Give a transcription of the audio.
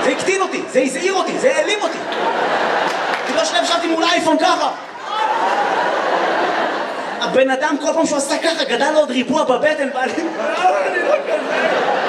זה הקטין אותי, זה הזעיר אותי, זה העלים אותי. כי לא שלב שבתי מול אייפון ככה. הבן אדם כל פעם שהוא עשה ככה גדל לו עוד ריבוע בבטן, ואני לא כזה.